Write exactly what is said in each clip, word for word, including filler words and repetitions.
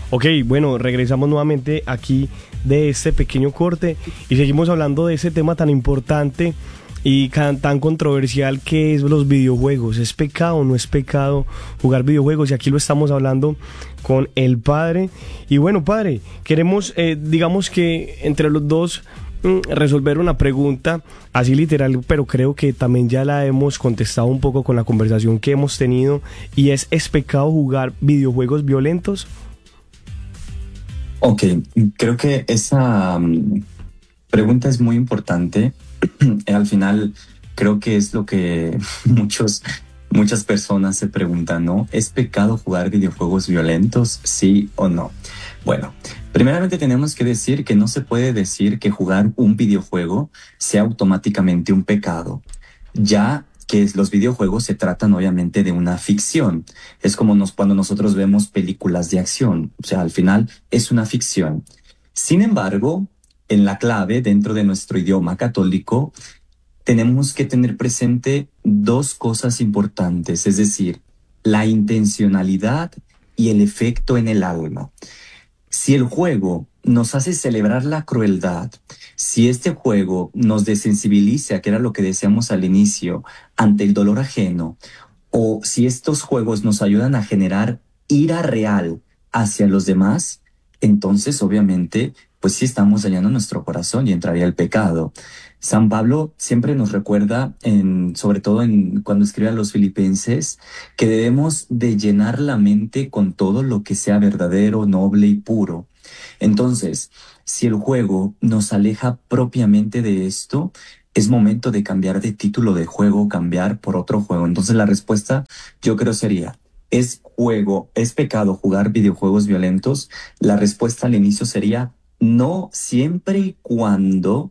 Ok, bueno, regresamos nuevamente aquí de este pequeño corte y seguimos hablando de ese tema tan importante y tan, tan controversial que es los videojuegos. ¿Es pecado o no es pecado jugar videojuegos? Y aquí lo estamos hablando con el padre. Y bueno, padre, queremos, eh, digamos que entre los dos mm, resolver una pregunta así literal, pero creo que también ya la hemos contestado un poco con la conversación que hemos tenido, y es, ¿es pecado jugar videojuegos violentos? Ok, creo que esa mm, pregunta es muy importante. Al final, creo que es lo que muchos, muchas personas se preguntan, ¿no? ¿Es pecado jugar videojuegos violentos? ¿Sí o no? Bueno, primeramente tenemos que decir que no se puede decir que jugar un videojuego sea automáticamente un pecado, ya que es- los videojuegos se tratan obviamente de una ficción. Es como nos, cuando nosotros vemos películas de acción, o sea, al final es una ficción. Sin embargo, en la clave dentro de nuestro idioma católico, tenemos que tener presente dos cosas importantes, es decir, la intencionalidad y el efecto en el alma. Si el juego nos hace celebrar la crueldad, si este juego nos desensibiliza, que era lo que decíamos al inicio, ante el dolor ajeno, o si estos juegos nos ayudan a generar ira real hacia los demás, entonces obviamente, pues sí estamos dañando nuestro corazón y entraría el pecado. San Pablo siempre nos recuerda, en, sobre todo en, cuando escribe a los filipenses, que debemos de llenar la mente con todo lo que sea verdadero, noble y puro. Entonces, si el juego nos aleja propiamente de esto, es momento de cambiar de título de juego, cambiar por otro juego. Entonces la respuesta yo creo sería, ¿es juego, es pecado jugar videojuegos violentos? La respuesta al inicio sería no, siempre y cuando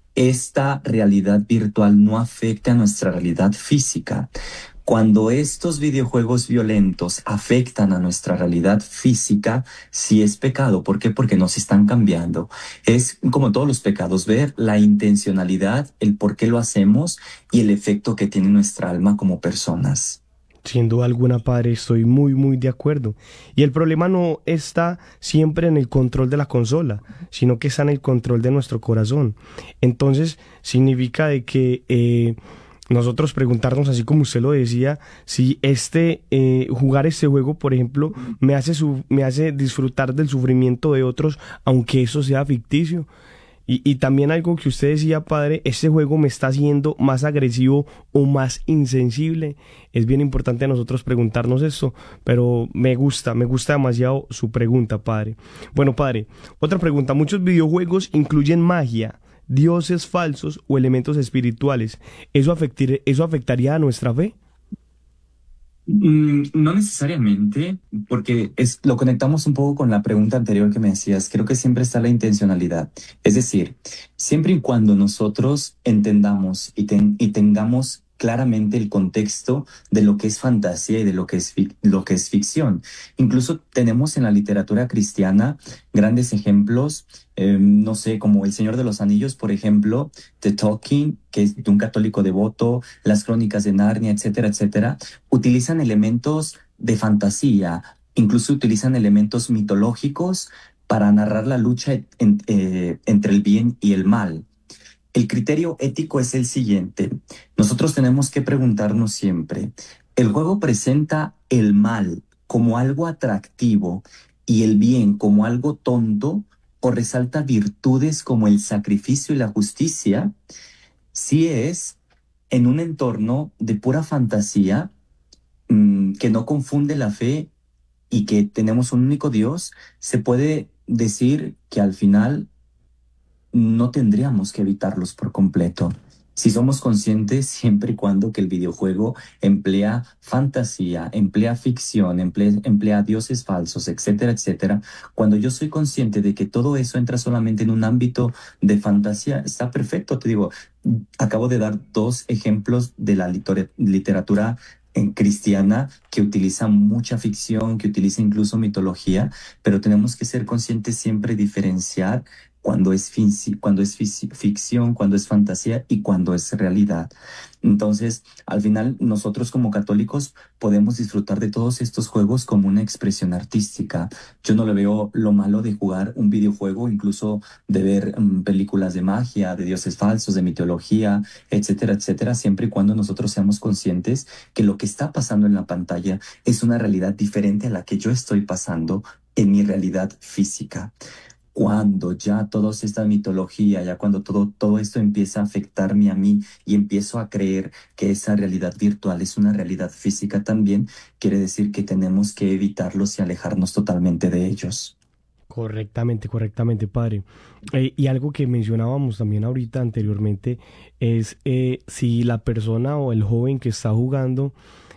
esta realidad virtual no afecte a nuestra realidad física. Cuando estos videojuegos violentos afectan a nuestra realidad física, sí es pecado. ¿Por qué? Porque nos están cambiando. Es como todos los pecados, ver la intencionalidad, el por qué lo hacemos y el efecto que tiene nuestra alma como personas. Sin duda alguna, padre, estoy muy, muy de acuerdo. Y el problema no está siempre en el control de la consola, sino que está en el control de nuestro corazón. Entonces, significa de que eh, nosotros preguntarnos, así como usted lo decía, si este eh, jugar este juego, por ejemplo, me hace su- me hace disfrutar del sufrimiento de otros, aunque eso sea ficticio. Y, y también algo que usted decía, padre, este juego me está haciendo más agresivo o más insensible. Es bien importante a nosotros preguntarnos esto, pero me gusta, me gusta demasiado su pregunta, padre. Bueno, padre, otra pregunta. Muchos videojuegos incluyen magia, dioses falsos o elementos espirituales. ¿Eso afectir- eso afectaría a nuestra fe? Mm, no necesariamente, porque es, lo conectamos un poco con la pregunta anterior que me decías. Creo que siempre está la intencionalidad. Es decir, siempre y cuando nosotros entendamos y, ten- y tengamos claramente el contexto de lo que es fantasía y de lo que es, fic- lo que es ficción. Incluso tenemos en la literatura cristiana grandes ejemplos, eh, no sé, como El Señor de los Anillos, por ejemplo, The Talking, que es de un católico devoto, las Crónicas de Narnia, etcétera, etcétera, utilizan elementos de fantasía, incluso utilizan elementos mitológicos para narrar la lucha en- eh, entre el bien y el mal. El criterio ético es el siguiente. Nosotros tenemos que preguntarnos siempre, ¿el juego presenta el mal como algo atractivo y el bien como algo tonto, o resalta virtudes como el sacrificio y la justicia? Si es en un entorno de pura fantasía, mm, que no confunde la fe y que tenemos un único Dios, se puede decir que al final no tendríamos que evitarlos por completo. Si somos conscientes, siempre y cuando que el videojuego emplea fantasía, emplea ficción, emplea, emplea dioses falsos, etcétera, etcétera, cuando yo soy consciente de que todo eso entra solamente en un ámbito de fantasía, está perfecto. Te digo, acabo de dar dos ejemplos de la litore- literatura en cristiana que utiliza mucha ficción, que utiliza incluso mitología, pero tenemos que ser conscientes siempre y diferenciar cuando es, fin- cuando es fisi- ficción, cuando es fantasía y cuando es realidad. Entonces, al final, nosotros como católicos podemos disfrutar de todos estos juegos como una expresión artística. Yo no le veo lo malo de jugar un videojuego, incluso de ver mm, películas de magia, de dioses falsos, de mitología, etcétera, etcétera, siempre y cuando nosotros seamos conscientes que lo que está pasando en la pantalla es una realidad diferente a la que yo estoy pasando en mi realidad física. Cuando ya toda esta mitología, ya cuando todo, todo esto empieza a afectarme a mí y empiezo a creer que esa realidad virtual es una realidad física también, quiere decir que tenemos que evitarlos y alejarnos totalmente de ellos. Correctamente, correctamente, padre. Eh, y algo que mencionábamos también ahorita anteriormente es eh, si la persona o el joven que está jugando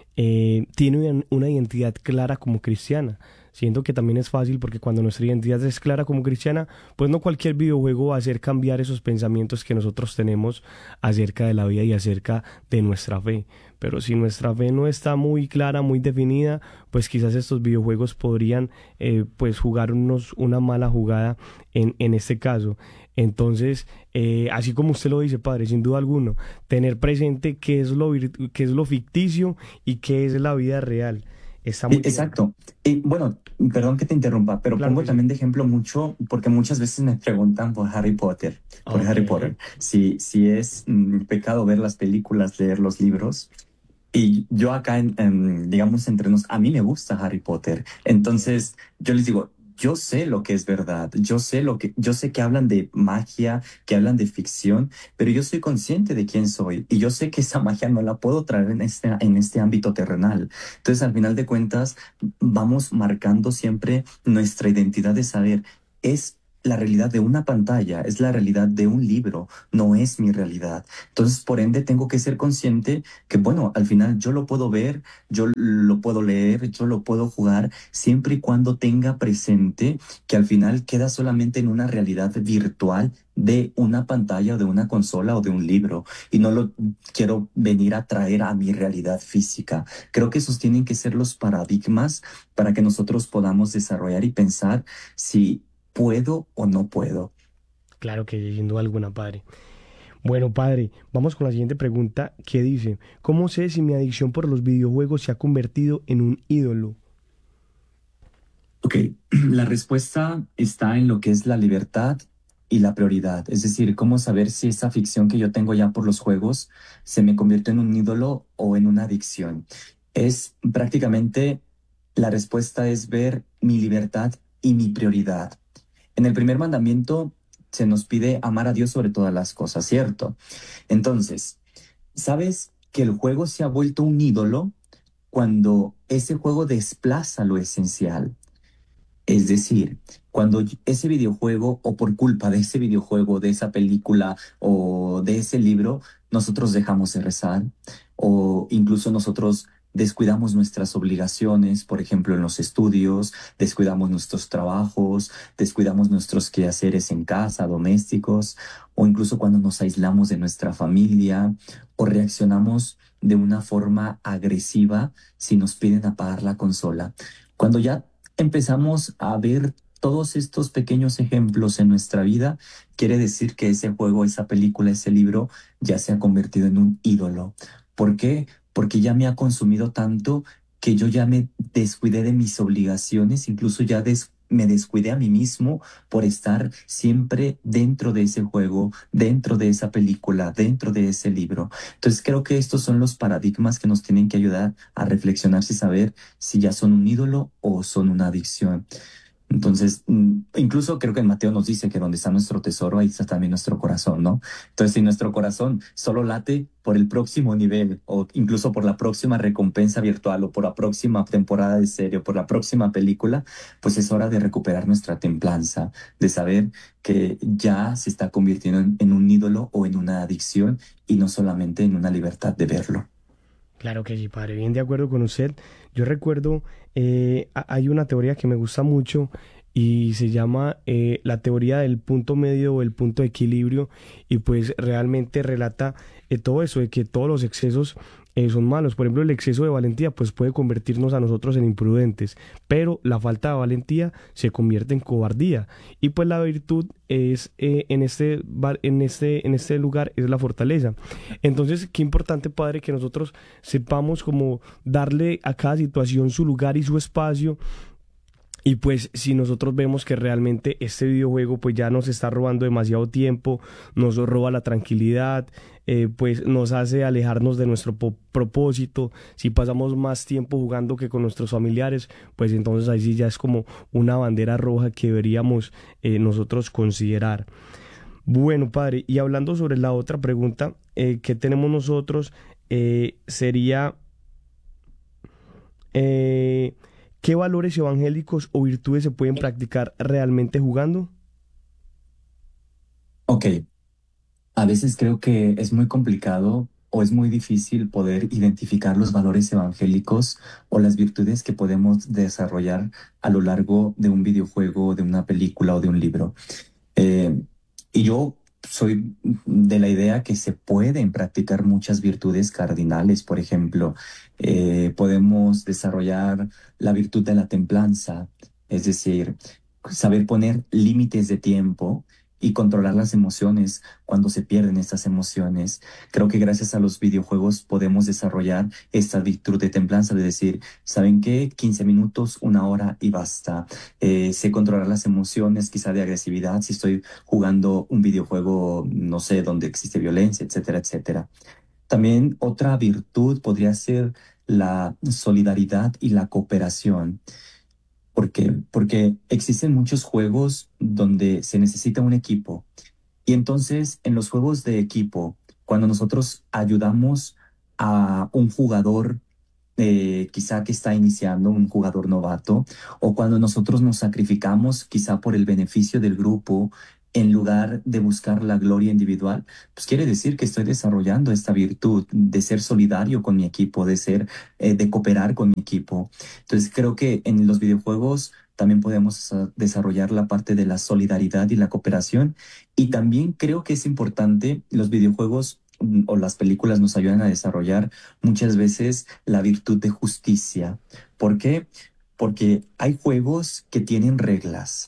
eh, tiene una, una identidad clara como cristiana. Siento que también es fácil porque cuando nuestra identidad es clara como cristiana, pues no cualquier videojuego va a hacer cambiar esos pensamientos que nosotros tenemos acerca de la vida y acerca de nuestra fe. Pero si nuestra fe no está muy clara, muy definida, pues quizás estos videojuegos podrían eh, pues jugarnos una mala jugada en, en este caso. Entonces, eh, así como usted lo dice, padre, sin duda alguno, tener presente qué es lo, virtu- qué es lo ficticio y qué es la vida real. Está E- muy bien. Exacto. Y bueno, perdón que te interrumpa, pero Claro pongo que sí. también de ejemplo mucho, porque muchas veces me preguntan por Harry Potter, por Ok. Harry Potter, si, si es mm, pecado ver las películas, leer los libros. Y yo acá, en, en, digamos, entre nos, a mí me gusta Harry Potter. Ok. Entonces, yo les digo, yo sé lo que es verdad, yo sé lo que, yo sé que hablan de magia, que hablan de ficción, pero yo soy consciente de quién soy y yo sé que esa magia no la puedo traer en este, en este ámbito terrenal. Entonces, al final de cuentas, vamos marcando siempre nuestra identidad de saber, es la realidad de una pantalla, es la realidad de un libro, no es mi realidad. Entonces, por ende, tengo que ser consciente que bueno, al final yo lo puedo ver, yo lo puedo leer, yo lo puedo jugar, siempre y cuando tenga presente que al final queda solamente en una realidad virtual de una pantalla o de una consola o de un libro y no lo quiero venir a traer a mi realidad física. Creo que esos tienen que ser los paradigmas para que nosotros podamos desarrollar y pensar si puedo o no puedo. Claro que sí, sin duda alguna, padre. Bueno, padre, vamos con la siguiente pregunta que dice, ¿cómo sé si mi adicción por los videojuegos se ha convertido en un ídolo? Ok, la respuesta está en lo que es la libertad y la prioridad. Es decir, cómo saber si esa ficción que yo tengo ya por los juegos se me convierte en un ídolo o en una adicción. Es prácticamente, la respuesta es ver mi libertad y mi prioridad. En el primer mandamiento se nos pide amar a Dios sobre todas las cosas, ¿cierto? Entonces, ¿sabes que el juego se ha vuelto un ídolo cuando ese juego desplaza lo esencial? Es decir, cuando y- ese videojuego o por culpa de ese videojuego, de esa película o de ese libro, nosotros dejamos de rezar o incluso nosotros descuidamos nuestras obligaciones, por ejemplo, en los estudios, descuidamos nuestros trabajos, descuidamos nuestros quehaceres en casa, domésticos, o incluso cuando nos aislamos de nuestra familia o reaccionamos de una forma agresiva si nos piden apagar la consola. Cuando ya empezamos a ver todos estos pequeños ejemplos en nuestra vida, quiere decir que ese juego, esa película, ese libro ya se ha convertido en un ídolo. ¿Por qué? Porque ya me ha consumido tanto que yo ya me descuidé de mis obligaciones, incluso ya des- me descuidé a mí mismo por estar siempre dentro de ese juego, dentro de esa película, dentro de ese libro. Entonces creo que estos son los paradigmas que nos tienen que ayudar a reflexionar y saber si ya son un ídolo o son una adicción. Entonces, mm, incluso creo que en Mateo nos dice que donde está nuestro tesoro, ahí está también nuestro corazón, ¿no? Entonces, si nuestro corazón solo late por el próximo nivel o incluso por la próxima recompensa virtual o por la próxima temporada de serie o por la próxima película, pues es hora de recuperar nuestra templanza, de saber que ya se está convirtiendo en, en un ídolo o en una adicción y no solamente en una libertad de verlo. Claro que sí, padre, bien de acuerdo con usted. Yo recuerdo, eh, ha- hay una teoría que me gusta mucho y se llama eh, la teoría del punto medio o el punto de equilibrio y pues realmente relata eh, todo eso, de que todos los excesos eh, son malos. Por ejemplo, el exceso de valentía pues puede convertirnos a nosotros en imprudentes, pero la falta de valentía se convierte en cobardía. Y pues la virtud es eh, en este va- en este en este lugar es la fortaleza. Entonces, qué importante, Padre, que nosotros sepamos como darle a cada situación su lugar y su espacio, y pues si nosotros vemos que realmente este videojuego pues ya nos está robando demasiado tiempo, nos roba la tranquilidad, eh, pues nos hace alejarnos de nuestro po- propósito, si pasamos más tiempo jugando que con nuestros familiares, pues entonces ahí sí ya es como una bandera roja que deberíamos eh, nosotros considerar. Bueno, padre, y hablando sobre la otra pregunta eh, que tenemos nosotros, eh, sería eh, ¿qué valores evangélicos o virtudes se pueden practicar realmente jugando? Ok, a veces creo que es muy complicado o es muy difícil poder identificar los valores evangélicos o las virtudes que podemos desarrollar a lo largo de un videojuego, de una película o de un libro. Eh, y yo soy de la idea que se pueden practicar muchas virtudes cardinales. Por ejemplo, eh, podemos desarrollar la virtud de la templanza, es decir, saber poner límites de tiempo y controlar las emociones cuando se pierden estas emociones. Creo que gracias a los videojuegos podemos desarrollar esta virtud de templanza, de decir, ¿saben qué? Quince minutos, una hora y basta. Eh, sé controlar las emociones, quizá de agresividad, si estoy jugando un videojuego, no sé, donde existe violencia, etcétera, etcétera. También otra virtud podría ser la solidaridad y la cooperación. ¿Por qué? Porque existen muchos juegos donde se necesita un equipo. Y entonces, en los juegos de equipo, cuando nosotros ayudamos a un jugador eh, quizá que está iniciando, un jugador novato, o cuando nosotros nos sacrificamos quizá por el beneficio del grupo en lugar de buscar la gloria individual, pues quiere decir que estoy desarrollando esta virtud de ser solidario con mi equipo, de ser, eh, de cooperar con mi equipo. Entonces creo que en los videojuegos también podemos ah, desarrollar la parte de la solidaridad y la cooperación. Y también creo que es importante, los videojuegos mm, o las películas nos ayudan a desarrollar muchas veces la virtud de justicia. ¿Por qué? Porque hay juegos que tienen reglas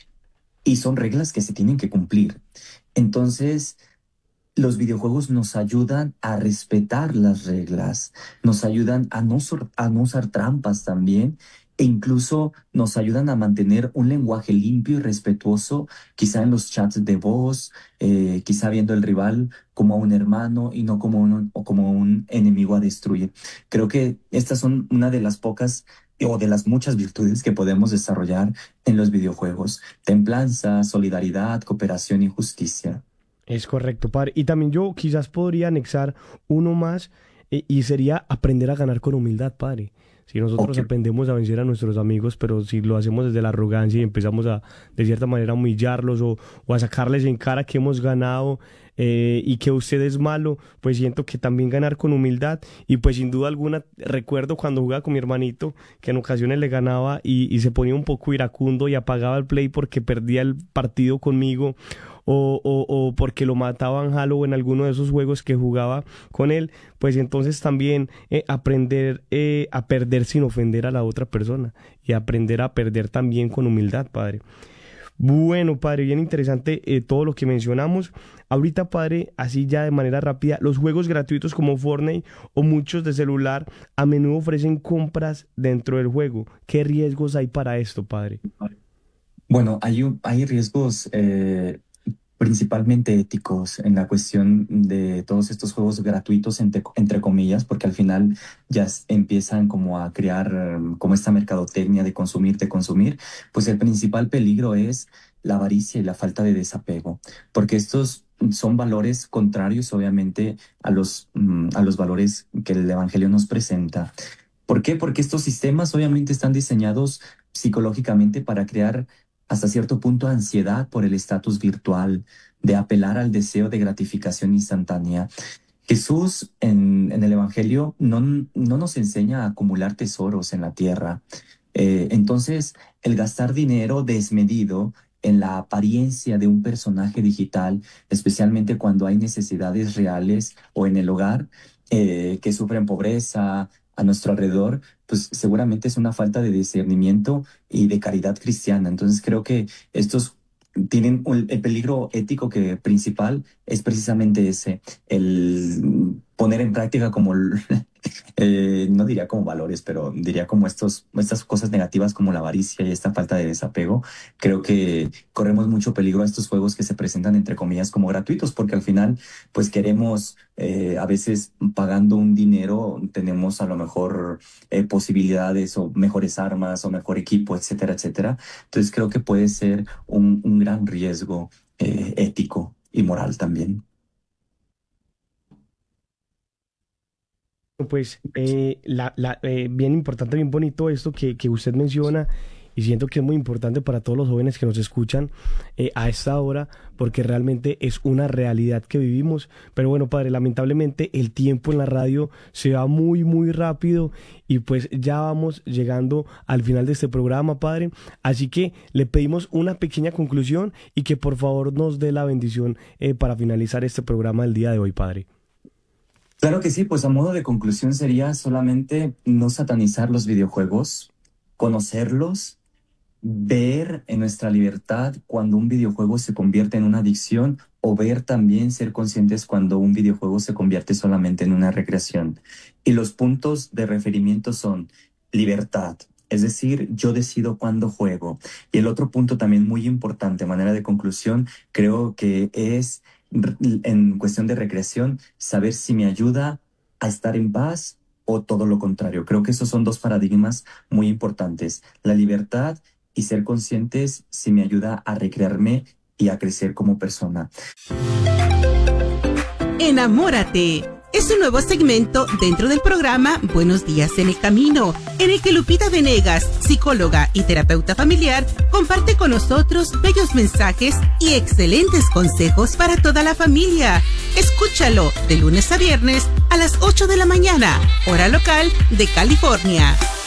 y son reglas que se tienen que cumplir. Entonces, los videojuegos nos ayudan a respetar las reglas, nos ayudan a no, sor- a no usar trampas también, e incluso nos ayudan a mantener un lenguaje limpio y respetuoso, quizá en los chats de voz, eh, quizá viendo el rival como a un hermano y no como un, o como un enemigo a destruir. Creo que estas son una de las pocas o de las muchas virtudes que podemos desarrollar en los videojuegos: templanza, solidaridad, cooperación y justicia. Es correcto, padre. Y también yo quizás podría anexar uno más, eh, y sería aprender a ganar con humildad, padre. Si nosotros Ok. aprendemos a vencer a nuestros amigos, pero si lo hacemos desde la arrogancia y empezamos a, de cierta manera, a humillarlos o, o a sacarles en cara que hemos ganado, eh, y que usted es malo, pues siento que también ganar con humildad. Y pues sin duda alguna recuerdo cuando jugaba con mi hermanito que en ocasiones le ganaba y, y se ponía un poco iracundo y apagaba el play porque perdía el partido conmigo, o, o, o porque lo mataban Halo o en alguno de esos juegos que jugaba con él, pues entonces también eh, aprender eh, a perder sin ofender a la otra persona y aprender a perder también con humildad, padre. Bueno, padre, bien interesante eh, todo lo que mencionamos. Ahorita, padre, así ya de manera rápida, los juegos gratuitos como Fortnite o muchos de celular a menudo ofrecen compras dentro del juego. ¿Qué riesgos hay para esto, padre? Bueno, hay, un- hay riesgos eh, principalmente éticos en la cuestión de todos estos juegos gratuitos, entre, entre comillas, porque al final ya s- empiezan como a crear em, como esta mercadotecnia de consumir, de consumir. Pues el principal peligro es la avaricia y la falta de desapego, porque estos son valores contrarios, obviamente, a los, mm, a los valores que el Evangelio nos presenta. ¿Por qué? Porque estos sistemas obviamente están diseñados psicológicamente para crear hasta cierto punto ansiedad por el estatus virtual, de apelar al deseo de gratificación instantánea. Jesús en, en el Evangelio no, no nos enseña a acumular tesoros en la tierra. Eh, entonces, el gastar dinero desmedido en la apariencia de un personaje digital, especialmente cuando hay necesidades reales o en el hogar, eh, que sufren pobreza a nuestro alrededor, pues seguramente es una falta de discernimiento y de caridad cristiana. Entonces creo que estos tienen un- el peligro ético que principal es precisamente ese, el poner en práctica como el- eh, no diría como valores, pero diría como estos, estas cosas negativas como la avaricia y esta falta de desapego. Creo que corremos mucho peligro a estos juegos que se presentan entre comillas como gratuitos, porque al final pues queremos, eh, a veces pagando un dinero, tenemos a lo mejor eh, posibilidades o mejores armas o mejor equipo, etcétera, etcétera. Entonces creo que puede ser un, un gran riesgo eh, ético y moral también. Pues eh, la, la, eh, bien importante, bien bonito esto que, que usted menciona y siento que es muy importante para todos los jóvenes que nos escuchan eh, a esta hora porque realmente es una realidad que vivimos. Pero bueno, padre, lamentablemente el tiempo en la radio se va muy, muy rápido y pues ya vamos llegando al final de este programa, padre. Así que le pedimos una pequeña conclusión y que por favor nos dé la bendición eh, para finalizar este programa del día de hoy, padre. Claro que sí, pues a modo de conclusión sería solamente no satanizar los videojuegos, conocerlos, ver en nuestra libertad cuando un videojuego se convierte en una adicción o ver también ser conscientes cuando un videojuego se convierte solamente en una recreación. Y los puntos de referimiento son libertad, es decir, yo decido cuándo juego. Y el otro punto también muy importante, manera de conclusión, creo que es r- en cuestión de recreación, saber si me ayuda a estar en paz o todo lo contrario. Creo que esos son dos paradigmas muy importantes. La libertad y ser conscientes si me ayuda a recrearme y a crecer como persona. Enamórate. Es un nuevo segmento dentro del programa Buenos Días en el Camino, en el que Lupita Venegas, psicóloga y terapeuta familiar, comparte con nosotros bellos mensajes y excelentes consejos para toda la familia. Escúchalo de lunes a viernes a las ocho de la mañana, hora local de California.